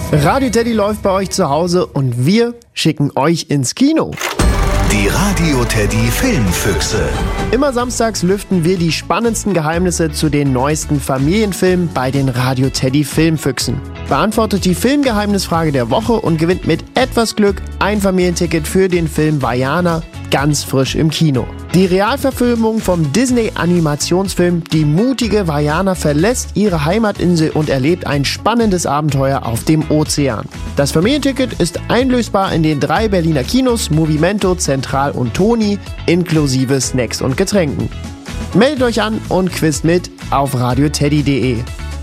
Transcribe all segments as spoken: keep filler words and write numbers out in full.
Radio Teddy läuft bei euch zu Hause und wir schicken euch ins Kino. Die Radio Teddy Filmfüchse. Immer samstags lüften wir die spannendsten Geheimnisse zu den neuesten Familienfilmen bei den Radio Teddy Filmfüchsen. Beantwortet die Filmgeheimnisfrage der Woche und gewinnt mit etwas Glück ein Familienticket für den Film Vaiana, ganz frisch im Kino. Die Realverfilmung vom Disney-Animationsfilm Die mutige Vaiana verlässt ihre Heimatinsel und erlebt ein spannendes Abenteuer auf dem Ozean. Das Familienticket ist einlösbar in den drei Berliner Kinos Movimento, Zentral und Toni, inklusive Snacks und Getränken. Meldet euch an und quizt mit auf radioteddy punkt de.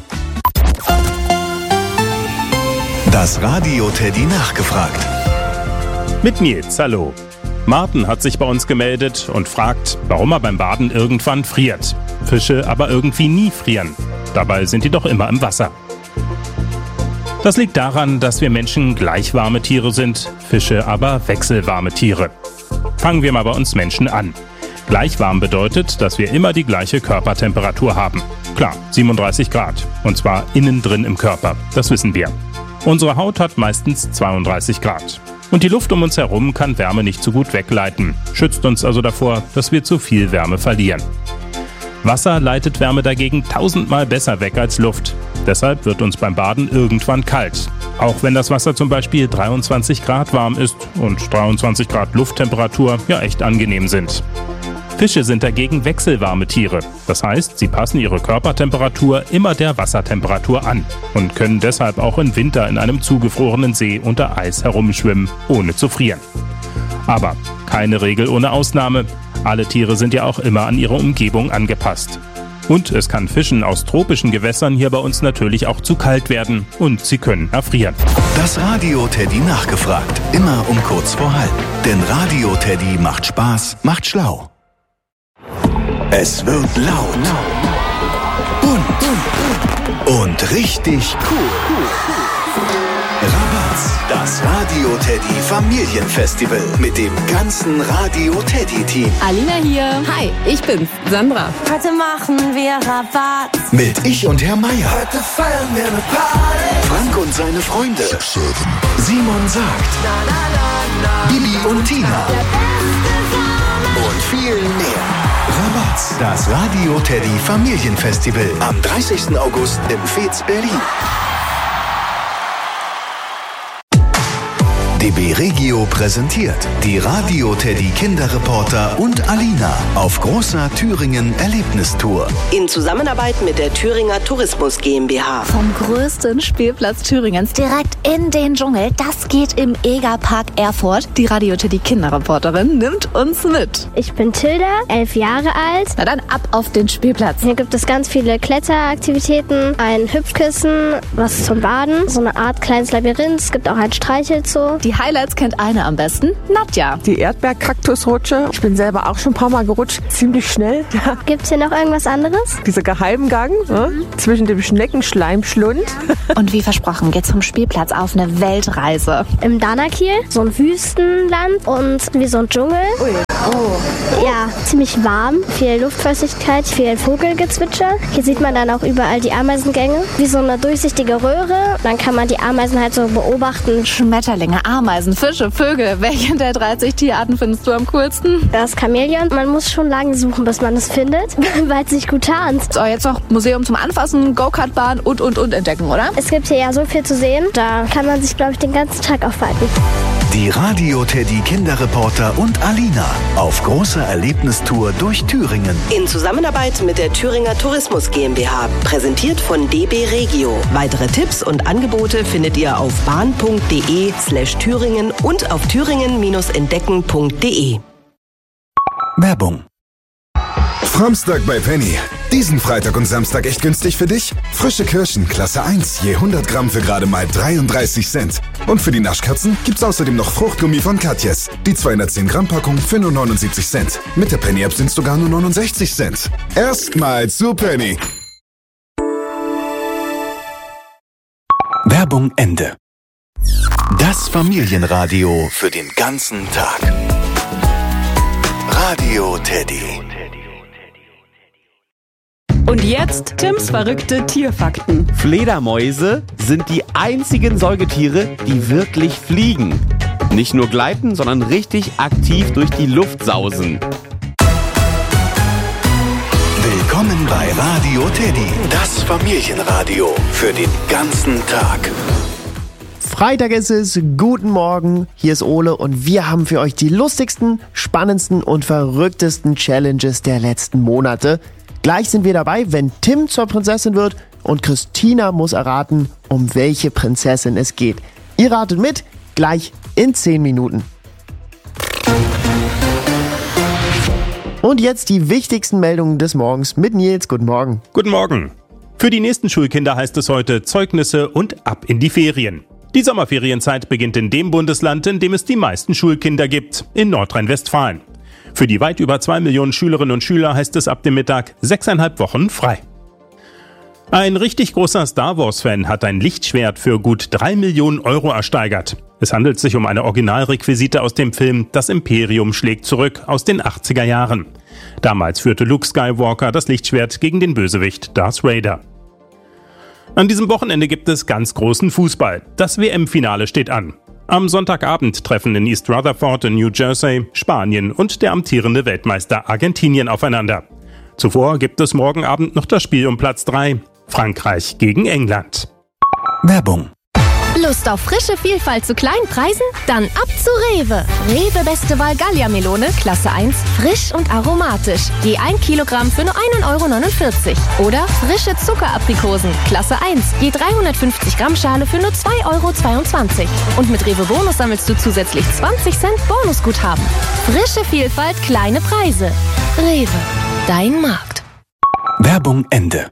Das Radio Teddy nachgefragt. Mit Nils, hallo. Martin hat sich bei uns gemeldet und fragt, warum er beim Baden irgendwann friert. Fische aber irgendwie nie frieren. Dabei sind die doch immer im Wasser. Das liegt daran, dass wir Menschen gleich warme Tiere sind, Fische aber wechselwarme Tiere. Fangen wir mal bei uns Menschen an. Gleich warm bedeutet, dass wir immer die gleiche Körpertemperatur haben. Klar, siebenunddreißig Grad. Und zwar innen drin im Körper. Das wissen wir. Unsere Haut hat meistens zweiunddreißig Grad. Und die Luft um uns herum kann Wärme nicht so gut wegleiten, schützt uns also davor, dass wir zu viel Wärme verlieren. Wasser leitet Wärme dagegen tausendmal besser weg als Luft. Deshalb wird uns beim Baden irgendwann kalt. Auch wenn das Wasser zum Beispiel dreiundzwanzig Grad warm ist und dreiundzwanzig Grad Lufttemperatur ja echt angenehm sind. Fische sind dagegen wechselwarme Tiere. Das heißt, sie passen ihre Körpertemperatur immer der Wassertemperatur an und können deshalb auch im Winter in einem zugefrorenen See unter Eis herumschwimmen, ohne zu frieren. Aber keine Regel ohne Ausnahme. Alle Tiere sind ja auch immer an ihre Umgebung angepasst. Und es kann Fischen aus tropischen Gewässern hier bei uns natürlich auch zu kalt werden und sie können erfrieren. Das Radio Teddy nachgefragt. Immer um kurz vor halb. Denn Radio Teddy macht Spaß, macht schlau. Es wird laut, bunt und richtig cool. Rabatz, das Radio Teddy Familienfestival mit dem ganzen Radio Teddy Team. Alina hier. Hi, ich bin's, Sandra. Heute machen wir Rabatz. Mit Ich und Herr Meier. Heute feiern wir eine Party. Frank und seine Freunde. Simon sagt. Na, na, na, na. Bibi und Tina. Und viel mehr. Rabatz, das Radio Teddy Familienfestival am dreißigsten August im Fez Berlin. D B Regio präsentiert die Radio Teddy Kinderreporter und Alina auf großer Thüringen Erlebnistour. In Zusammenarbeit mit der Thüringer Tourismus GmbH. Vom größten Spielplatz Thüringens direkt in den Dschungel. Das geht im Egerpark Erfurt. Die Radio Teddy Kinderreporterin nimmt uns mit. Ich bin Tilda, elf Jahre alt. Na dann ab auf den Spielplatz. Hier gibt es ganz viele Kletteraktivitäten, ein Hüpfkissen, was zum Baden, so eine Art kleines Labyrinth. Es gibt auch ein Streichelzoo. Die Highlights kennt eine am besten, Nadja. Die Erdbeerkaktusrutsche. Ich bin selber auch schon ein paar Mal gerutscht. Ziemlich schnell. Ja. Gibt's hier noch irgendwas anderes? Dieser Geheimgang mhm. ja, zwischen dem Schneckenschleimschlund. Und wie versprochen geht's vom Spielplatz auf eine Weltreise. Im Danakil, so ein Wüstenland und wie so ein Dschungel. Ui. Oh. Ja, ziemlich warm, viel Luftfeuchtigkeit, viel Vogelgezwitscher. Hier sieht man dann auch überall die Ameisengänge, wie so eine durchsichtige Röhre. Dann kann man die Ameisen halt so beobachten. Schmetterlinge, Ameisen, Fische, Vögel. Welche der dreißig Tierarten findest du am coolsten? Das Chamäleon. Man muss schon lange suchen, bis man es findet, weil es sich gut tarnt. So, jetzt noch Museum zum Anfassen, Go-Kart-Bahn und, und, und entdecken, oder? Es gibt hier ja so viel zu sehen. Da kann man sich, glaube ich, den ganzen Tag aufhalten. Die Radio Teddy Kinderreporter und Alina auf großer Erlebnistour durch Thüringen. In Zusammenarbeit mit der Thüringer Tourismus GmbH. Präsentiert von D B Regio. Weitere Tipps und Angebote findet ihr auf bahn.de slash Thüringen und auf thüringen-entdecken punkt de. Werbung. Framstag bei Penny. Diesen Freitag und Samstag echt günstig für dich? Frische Kirschen, Klasse eins, je hundert Gramm für gerade mal dreiunddreißig Cent. Und für die Naschkatzen gibt's außerdem noch Fruchtgummi von Katjes. Die zweihundertzehn Gramm Packung für nur neunundsiebzig Cent. Mit der Penny-App sind's sogar nur neunundsechzig Cent. Erstmal zu Penny. Werbung Ende. Das Familienradio für den ganzen Tag. Radio Teddy. Und jetzt Tims verrückte Tierfakten. Fledermäuse sind die einzigen Säugetiere, die wirklich fliegen. Nicht nur gleiten, sondern richtig aktiv durch die Luft sausen. Willkommen bei Radio Teddy, das Familienradio für den ganzen Tag. Freitag ist es, guten Morgen, hier ist Ole und wir haben für euch die lustigsten, spannendsten und verrücktesten Challenges der letzten Monate. Gleich sind wir dabei, wenn Tim zur Prinzessin wird und Christina muss erraten, um welche Prinzessin es geht. Ihr ratet mit, gleich in zehn Minuten. Und jetzt die wichtigsten Meldungen des Morgens mit Nils. Guten Morgen. Guten Morgen. Für die nächsten Schulkinder heißt es heute Zeugnisse und ab in die Ferien. Die Sommerferienzeit beginnt in dem Bundesland, in dem es die meisten Schulkinder gibt, in Nordrhein-Westfalen. Für die weit über zwei Millionen Schülerinnen und Schüler heißt es ab dem Mittag sechseinhalb Wochen frei. Ein richtig großer Star Wars-Fan hat ein Lichtschwert für gut drei Millionen Euro ersteigert. Es handelt sich um eine Originalrequisite aus dem Film Das Imperium schlägt zurück aus den achtziger Jahren. Damals führte Luke Skywalker das Lichtschwert gegen den Bösewicht Darth Vader. An diesem Wochenende gibt es ganz großen Fußball. Das W M-Finale steht an. Am Sonntagabend treffen in East Rutherford in New Jersey Spanien und der amtierende Weltmeister Argentinien aufeinander. Zuvor gibt es morgen Abend noch das Spiel um Platz drei, Frankreich gegen England. Werbung. Lust auf frische Vielfalt zu kleinen Preisen? Dann ab zu Rewe. Rewe Beste Wahl Gallia-Melone, Klasse eins, frisch und aromatisch. Je ein Kilogramm für nur ein Euro neunundvierzig. Oder frische Zuckeraprikosen, Klasse eins, je dreihundertfünfzig Gramm Schale für nur zwei Euro zweiundzwanzig. Und mit Rewe Bonus sammelst du zusätzlich zwanzig Cent Bonusguthaben. Frische Vielfalt, kleine Preise. Rewe, dein Markt. Werbung Ende.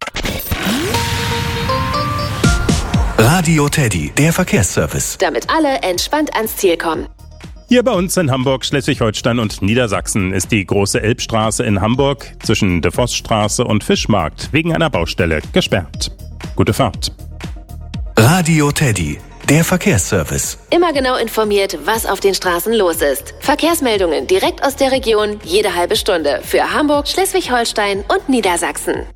Radio Teddy, der Verkehrsservice. Damit alle entspannt ans Ziel kommen. Hier bei uns in Hamburg, Schleswig-Holstein und Niedersachsen ist die große Elbstraße in Hamburg zwischen De Vossstraße und Fischmarkt wegen einer Baustelle gesperrt. Gute Fahrt. Radio Teddy, der Verkehrsservice. Immer genau informiert, was auf den Straßen los ist. Verkehrsmeldungen direkt aus der Region, jede halbe Stunde. Für Hamburg, Schleswig-Holstein und Niedersachsen.